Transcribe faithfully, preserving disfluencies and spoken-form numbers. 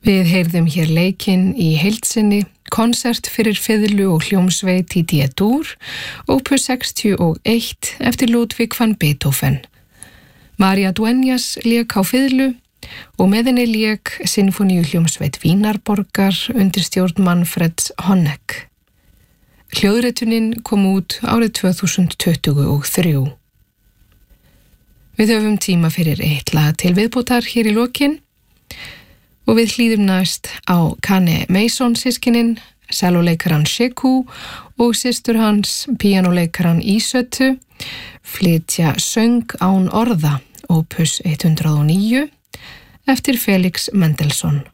Við heyrðum hér leikinn í heild sinni, konsert fyrir fiðlu og hljómsveit í D-dur, opus sextíu og eitt eftir Ludwig van Beethoven. María Dueñas lék á fiðlu og með henni lék sinfoníu hljómsveit Vínarborgar undir stjórn Manfreds Honeck. Hljóðritunin kom út árið tvö þúsund tuttugu og þrjú. Við höfum tíma fyrir eitt lag til viðbótar hér í lokin og við hlýðum næst á Kane Mason systkinin, selloleikaran Sheku og systur hans, píanóleikaran Ísötu, flytja Söng án orða, opus hundrað og níu, eftir Felix Mendelssohn.